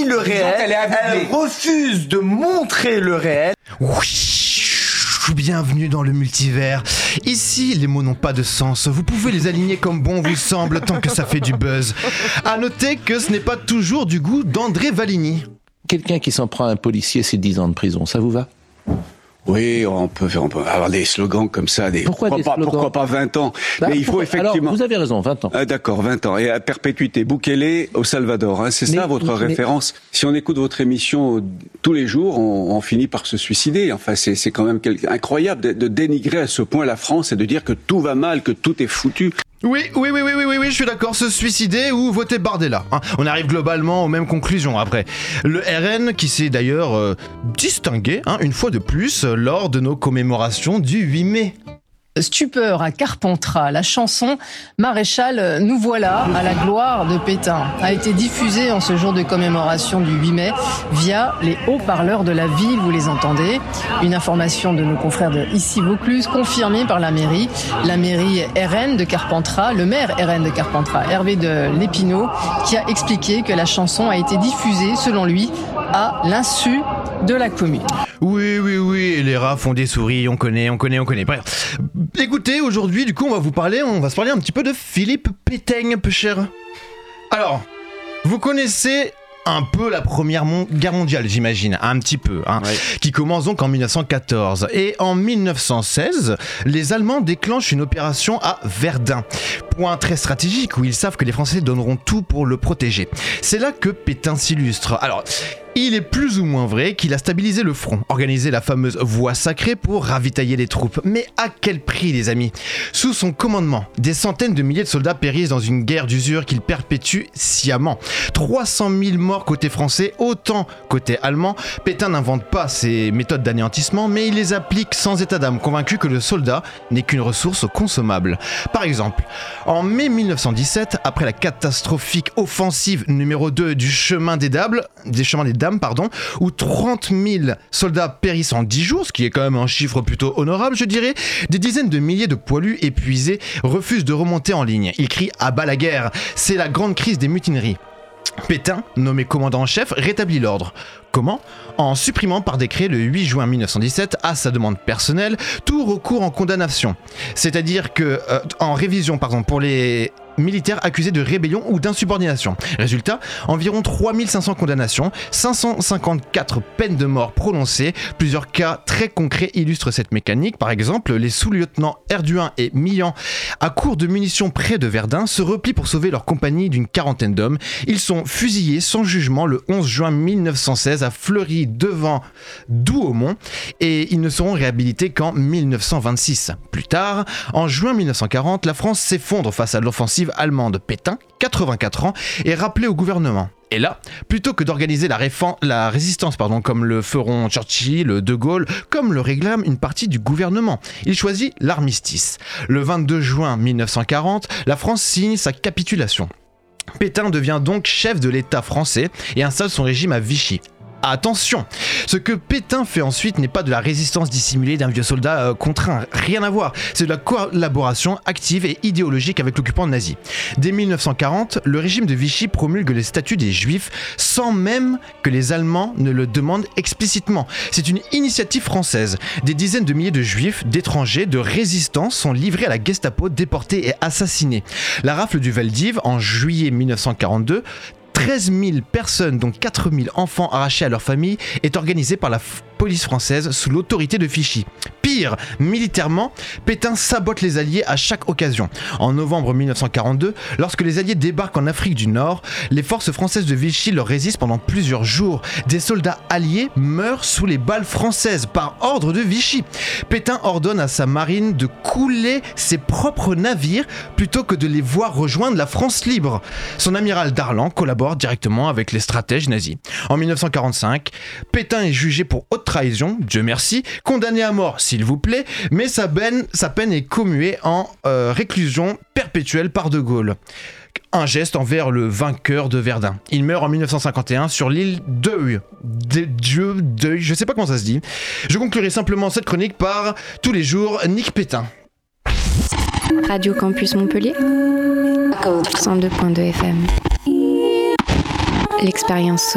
le réel, elle refuse de montrer le réel. Bienvenue dans le multivers. Ici, les mots n'ont pas de sens. Vous pouvez les aligner comme bon vous semble tant que ça fait du buzz. À noter que ce n'est pas toujours du goût d'André Valigny. Quelqu'un qui s'en prend à un policier, c'est 10 ans de prison. Ça vous va ? Oui, on peut avoir des slogans comme ça. Pourquoi pas 20 ans? Mais il faut effectivement... Alors, vous avez raison, 20 ans. D'accord, 20 ans. Et à perpétuité. Bukele au Salvador, hein, c'est ça votre référence. Si on écoute votre émission tous les jours, on finit par se suicider. Enfin, c'est quand même incroyable de dénigrer à ce point la France et de dire que tout va mal, que tout est foutu. Oui, je suis d'accord, se suicider ou voter Bardella. On arrive globalement aux mêmes conclusions après. Le RN qui s'est d'ailleurs distingué une fois de plus lors de nos commémorations du 8 mai. Stupeur à Carpentras, la chanson Maréchal, nous voilà à la gloire de Pétain a été diffusée en ce jour de commémoration du 8 mai via les haut-parleurs de la ville, vous les entendez. Une information de nos confrères de Ici Vaucluse confirmée par la mairie RN de Carpentras, le maire RN de Carpentras, Hervé de Lépinot, qui a expliqué que la chanson a été diffusée, selon lui, à l'insu de la commune. Oui, les rats font des souris, on connaît. Bref. Écoutez, aujourd'hui, du coup, on va se parler un petit peu de Philippe Pétain, peu cher. Alors, vous connaissez un peu la Première Guerre mondiale, j'imagine, un petit peu, qui commence donc en 1914. Et en 1916, les Allemands déclenchent une opération à Verdun. Point très stratégique où ils savent que les Français donneront tout pour le protéger. C'est là que Pétain s'illustre. Alors, il est plus ou moins vrai qu'il a stabilisé le front, organisé la fameuse voie sacrée pour ravitailler les troupes. Mais à quel prix, les amis ? Sous son commandement, des centaines de milliers de soldats périssent dans une guerre d'usure qu'il perpétue sciemment. 300 000 morts côté français, autant côté allemand. Pétain n'invente pas ses méthodes d'anéantissement, mais il les applique sans état d'âme, convaincu que le soldat n'est qu'une ressource consommable. Par exemple, en mai 1917, après la catastrophique offensive numéro 2 du chemin des Dames, où 30 000 soldats périssent en 10 jours, ce qui est quand même un chiffre plutôt honorable, je dirais, des dizaines de milliers de poilus épuisés refusent de remonter en ligne. Ils crient « à bas la guerre ». C'est la grande crise des mutineries. Pétain, nommé commandant en chef, rétablit l'ordre. Comment ? En supprimant par décret le 8 juin 1917, à sa demande personnelle, tout recours en condamnation. C'est-à-dire que, en révision, pour les militaires accusés de rébellion ou d'insubordination. Résultat, environ 3500 condamnations, 554 peines de mort prononcées. Plusieurs cas très concrets illustrent cette mécanique. Par exemple, les sous-lieutenants Erduin et Millan, à court de munitions près de Verdun, se replient pour sauver leur compagnie d'une quarantaine d'hommes. Ils sont fusillés sans jugement le 11 juin 1916 à Fleury devant Douaumont et ils ne seront réhabilités qu'en 1926. Plus tard, en juin 1940, la France s'effondre face à l'offensive allemande. Pétain, 84 ans, est rappelé au gouvernement. Et là, plutôt que d'organiser la résistance comme le feront Churchill, De Gaulle, comme le réclame une partie du gouvernement, il choisit l'armistice. Le 22 juin 1940, la France signe sa capitulation. Pétain devient donc chef de l'État français et installe son régime à Vichy. Attention, ce que Pétain fait ensuite n'est pas de la résistance dissimulée d'un vieux soldat contraint, rien à voir, c'est de la collaboration active et idéologique avec l'occupant nazi. Dès 1940, le régime de Vichy promulgue les statuts des Juifs sans même que les Allemands ne le demandent explicitement. C'est une initiative française. Des dizaines de milliers de Juifs, d'étrangers, de résistants sont livrés à la Gestapo, déportés et assassinés. La rafle du Veldiv en juillet 1942, 13 000 personnes, dont 4 000 enfants arrachés à leur famille, est organisée par la police française sous l'autorité de Vichy. Pire, militairement, Pétain sabote les Alliés à chaque occasion. En novembre 1942, lorsque les Alliés débarquent en Afrique du Nord, les forces françaises de Vichy leur résistent pendant plusieurs jours. Des soldats alliés meurent sous les balles françaises par ordre de Vichy. Pétain ordonne à sa marine de couler ses propres navires plutôt que de les voir rejoindre la France libre. Son amiral Darlan collabore directement avec les stratèges nazis. En 1945, Pétain est jugé pour haute trahison, Dieu merci, condamné à mort s'il vous plaît, mais sa peine est commuée en réclusion perpétuelle par De Gaulle. Un geste envers le vainqueur de Verdun. Il meurt en 1951 sur l'île Deuil. Deuil, je sais pas comment ça se dit. Je conclurai simplement cette chronique par tous les jours Nick Pétain. Radio Campus Montpellier 102.2 FM. L'expérience